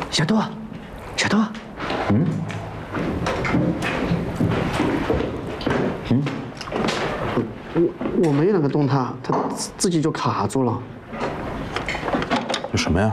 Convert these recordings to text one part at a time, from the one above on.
小多，小多， 我没那个动它，它自己就卡住了。 这什么呀？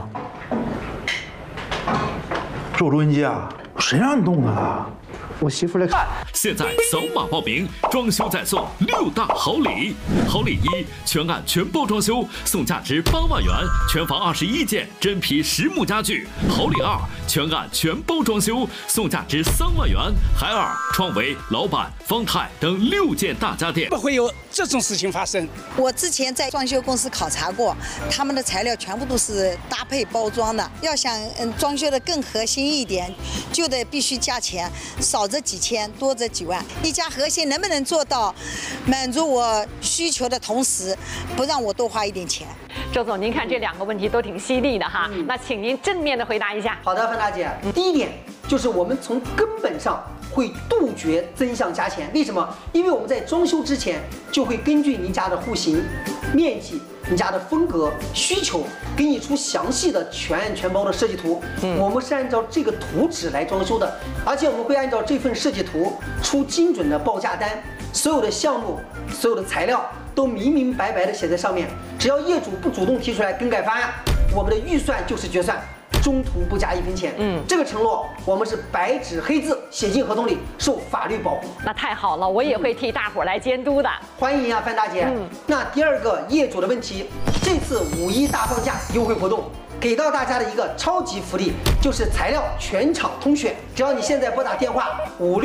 这有录音机啊？谁让你动的啊？ 我媳妇来看。 现在扫码报名，装修再送6大好礼。好礼一，全案全包装修，送价值8万元，全房21件真皮实木家具。好礼二，全案全包装修，送价值3万元，海尔、创维、老板、方太等6件大家电。 不会有这种事情发生。 我之前在装修公司考察过，他们的材料全部都是搭配包装的。要想装修的更核心一点，就得必须加钱，少则几千，多则几万。一家核心能不能做到满足我需求的同时，不让我多花一点钱？ 周总，您看这2个问题都挺犀利的哈，那请您正面的回答一下。 好的，范大姐，第一点就是我们从根本上会杜绝增项加钱。为什么？因为我们在装修之前就会根据您家的户型、面积、你家的风格、需求，给你出详细的全案全包的设计图。我们是按照这个图纸来装修的，而且我们会按照这份设计图出精准的报价单，所有的项目、所有的材料都明明白白的写在上面。只要业主不主动提出来更改方案，我们的预算就是决算，中途不加1分钱。这个承诺我们是白纸黑字写进合同里，受法律保护。 那太好了，我也会替大伙儿来监督的。 欢迎啊，范大姐。那第2个业主的问题，这次5·1大放价优惠活动给到大家的一个超级福利，就是材料全场通选。只要你现在拨打电话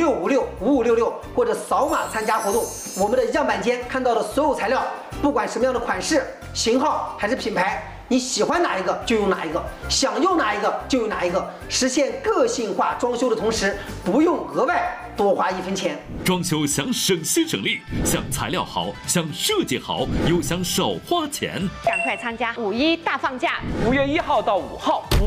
56565566，或者扫码参加活动，我们的样板间看到的所有材料，不管什么样的款式、型号还是品牌，你喜欢哪一个就用哪一个，想用哪一个就用哪一个，实现个性化装修的同时，不用额外多花1分钱。 装修想省心省力，想材料好，想设计好，又想少花钱， 赶快参加5·1大放价 5月1号到5号。